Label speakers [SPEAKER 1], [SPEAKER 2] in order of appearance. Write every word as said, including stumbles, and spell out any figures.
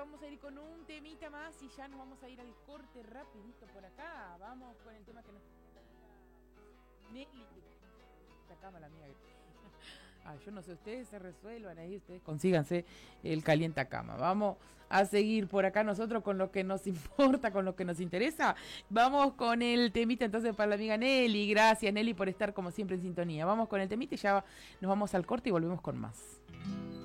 [SPEAKER 1] vamos a ir con un temita más y ya nos vamos a ir al corte rapidito por acá. Vamos con el tema que nos... Nelly. La cama, la amiga. Ah, yo no sé, ustedes se resuelvan ahí, ustedes consíganse el calienta cama. Vamos a seguir por acá nosotros con lo que nos importa, con lo que nos interesa. Vamos con el temita entonces para la amiga Nelly. Gracias, Nelly, por estar como siempre en sintonía. Vamos con el temita y ya nos vamos al corte y volvemos con más.